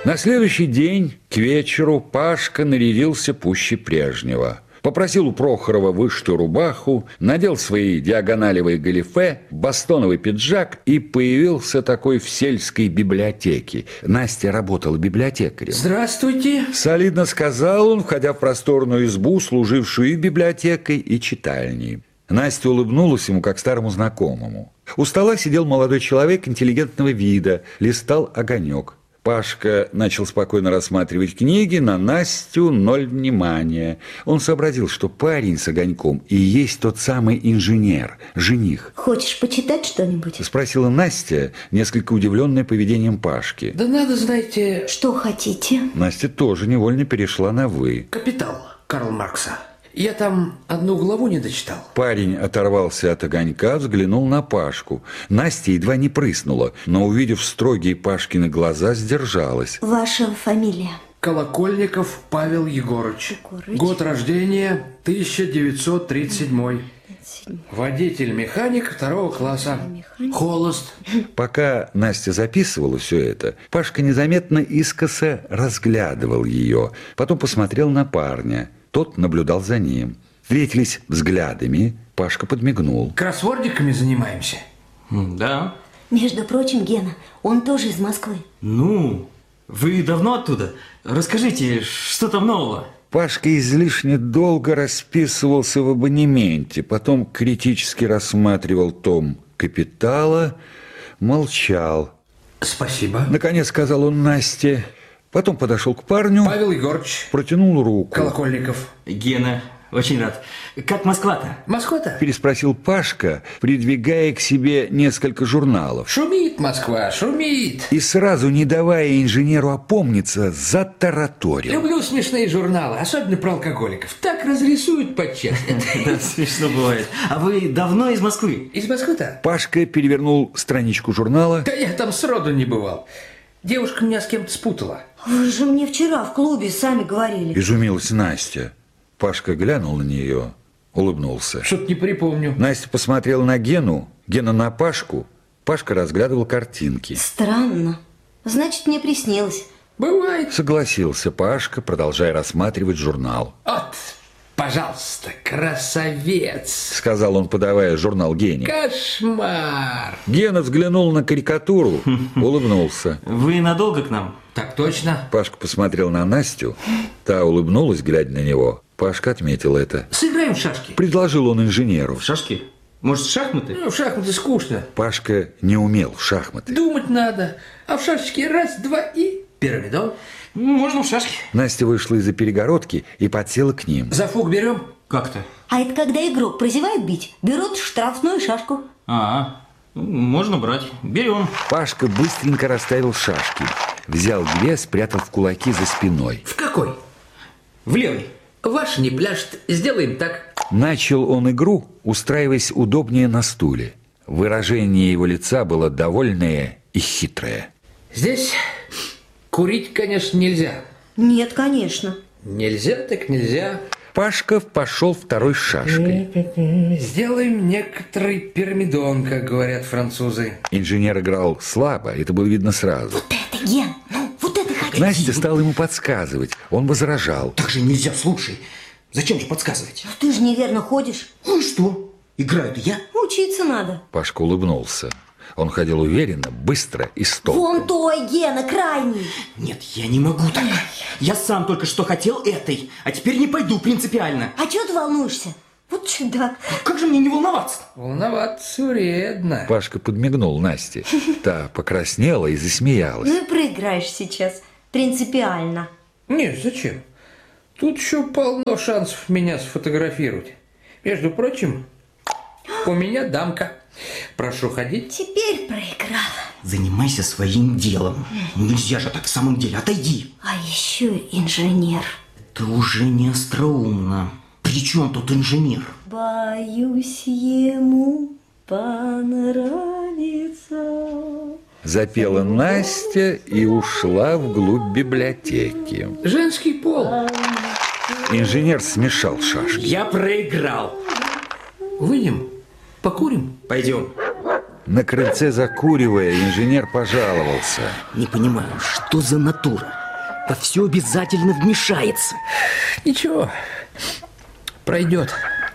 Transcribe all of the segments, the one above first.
На следующий день к вечеру Пашка нарядился пуще прежнего. Попросил у Прохорова вышитую рубаху, надел свои диагоналевые галифе, бастоновый пиджак и появился такой в сельской библиотеке. Настя работала библиотекарем. Здравствуйте. Солидно сказал он, входя в просторную избу, служившую и библиотекой, и читальней. Настя улыбнулась ему, как старому знакомому. У стола сидел молодой человек интеллигентного вида, листал огонек. Пашка начал спокойно рассматривать книги, на Настю ноль внимания. Он сообразил, что парень с огоньком и есть тот самый инженер, жених. Хочешь почитать что-нибудь? Спросила Настя, несколько удивленная поведением Пашки. Да надо, знаете... Что хотите? Настя тоже невольно перешла на «вы». «Капитал» Карла Маркса. Я там одну главу не дочитал. Парень оторвался от огонька, взглянул на Пашку. Настя едва не прыснула, но, увидев строгие Пашкины глаза, сдержалась. Ваша фамилия? Колокольников Павел Егорыч. Год рождения 1937. Водитель-механик 2 класса. Холост. Пока Настя записывала все это, Пашка незаметно искоса разглядывал ее. Потом посмотрел на парня. Тот наблюдал за ним. Встретились взглядами. Пашка подмигнул. Кроссвордиками занимаемся? Да. Между прочим, Гена, он тоже из Москвы. Ну, вы давно оттуда? Расскажите, что там нового? Пашка излишне долго расписывался в абонементе, потом критически рассматривал том «Капитала», молчал. Спасибо. Наконец сказал он Насте. Потом подошел к парню. Павел Егорыч. Протянул руку. Колокольников. Гена, очень рад. Как Москва-то? Москва-то? Переспросил Пашка, придвигая к себе несколько журналов. Шумит Москва, шумит. И сразу, не давая инженеру опомниться, затараторил. Люблю смешные журналы, особенно про алкоголиков. Так разрисуют подчас. Да, смешно бывает. А вы давно из Москвы? Из Москвы-то? Пашка перевернул страничку журнала. Да я там сроду не бывал. Девушка меня с кем-то спутала. Вы же мне вчера в клубе сами говорили. Изумилась Настя. Пашка глянул на нее, улыбнулся. Что-то не припомню. Настя посмотрела на Гену, Гена на Пашку. Пашка разглядывал картинки. Странно. Значит, мне приснилось. Бывает. Согласился Пашка, продолжая рассматривать журнал. Вот, пожалуйста, красавец. Сказал он, подавая журнал Гене. Кошмар. Гена взглянул на карикатуру, улыбнулся. Вы надолго к нам? Так точно. Пашка посмотрел на Настю. Та улыбнулась, глядя на него. Пашка отметил это. Сыграем в шашки. Предложил он инженеру. В шашки? Может, в шахматы? Ну, в шахматы скучно. Пашка не умел в шахматы. Думать надо. А в шашечки раз, два и... Пирамидон. Можно в шашки. Настя вышла из-за перегородки и подсела к ним. За фуг берем? Как-то. А это когда игрок прозевает бить, берут штрафную шашку. Можно брать. Берем. Пашка быстренько расставил шашки. Взял две, спрятал в кулаки за спиной. В какой? В левый. Ваш не пляшет. Сделаем так. Начал он игру, устраиваясь удобнее на стуле. Выражение его лица было довольное и хитрое. Здесь курить, конечно, нельзя. Нет, конечно. Нельзя так нельзя. Пашка пошел второй шашкой. Сделаем некоторый пирамидон, как говорят французы. Инженер играл слабо, это было видно сразу. Вот это, Ген, ну, вот это хочу. Настя стала ему подсказывать. Он возражал. Так же нельзя, слушай. Зачем же подсказывать? Ну, ты же неверно ходишь. Ну и что? Играю-то я. Учиться надо. Пашка улыбнулся. Он ходил уверенно, быстро и с толком. Вон той, Гена, крайний. Нет, я не могу так. Я сам только что хотел этой, а теперь не пойду принципиально. А чего ты волнуешься? Вот чудак. Как же мне не волноваться? Волноваться вредно. Пашка подмигнул Насте. Та покраснела и засмеялась. Ну и проиграешь сейчас. Принципиально. Нет, зачем? Тут еще полно шансов меня сфотографировать. Между прочим, у меня дамка. Прошу ходить. Теперь проиграла. Занимайся своим делом. Нельзя же так в самом деле. Отойди. А еще инженер. Это уже не остроумно. При чем тут инженер? Боюсь, ему понравится. Запела Настя и ушла вглубь библиотеки. Женский пол. Инженер смешал шашки. Я проиграл. Выйдем, покурим. Пойдем. На крыльце закуривая, инженер пожаловался. Не понимаю, что за натура? Во все обязательно вмешается. Ничего, пройдет.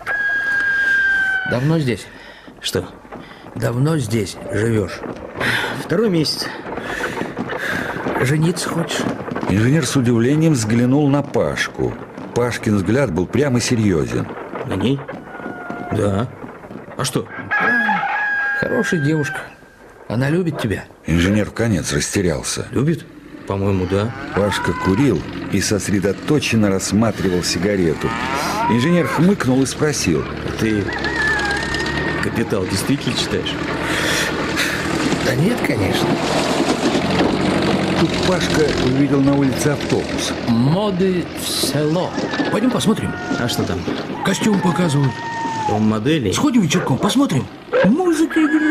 Давно здесь? Что? Давно здесь живешь? 2-й месяц. Жениться хочешь? Инженер с удивлением взглянул на Пашку. Пашкин взгляд был прямо серьезен. На ней? Да. А что? Хорошая девушка. Она любит тебя. Инженер вконец растерялся. Любит? По-моему, да. Пашка курил и сосредоточенно рассматривал сигарету. Инженер хмыкнул и спросил. Ты «Капитал» действительно читаешь? Да нет, конечно. Тут Пашка увидел на улице автобус. Моды в село. Пойдем посмотрим. А что там? Костюм показывают. Дом моделей? Сходим вечерком, посмотрим. Музыка играет.